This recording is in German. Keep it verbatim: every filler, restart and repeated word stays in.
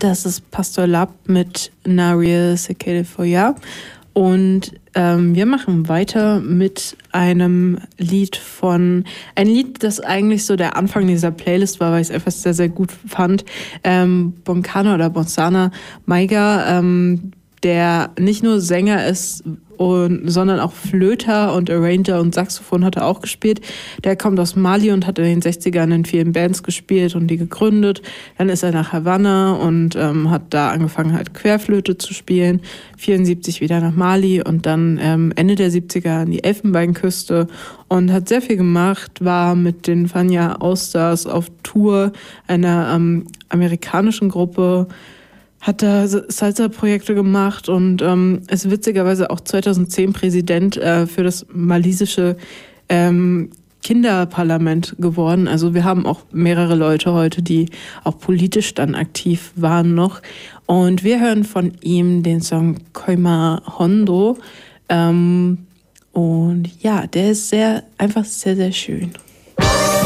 Das ist Pastor Lab mit Narie Sekele Foya. Und ähm, wir machen weiter mit einem Lied von, ein Lied, das eigentlich so der Anfang dieser Playlist war, weil ich es einfach sehr, sehr gut fand. Ähm, Boncano oder Bonsana Maiga, ähm, der nicht nur Sänger ist, und, sondern auch Flöter und Arranger und Saxophon hat er auch gespielt. Der kommt aus Mali und hat in den sechzigern in vielen Bands gespielt und die gegründet. Dann ist er nach Havanna und ähm, hat da angefangen halt Querflöte zu spielen. vierundsiebzig wieder nach Mali und dann ähm, Ende der siebziger an die Elfenbeinküste und hat sehr viel gemacht, war mit den Fania Allstars auf Tour, einer ähm, amerikanischen Gruppe, hat da Salsa-Projekte gemacht und ähm, ist witzigerweise auch zweitausendzehn Präsident äh, für das malisische ähm, Kinderparlament geworden. Also wir haben auch mehrere Leute heute, die auch politisch dann aktiv waren noch. Und wir hören von ihm den Song Koima Hondo. Ähm, und ja, der ist sehr, einfach sehr, sehr schön.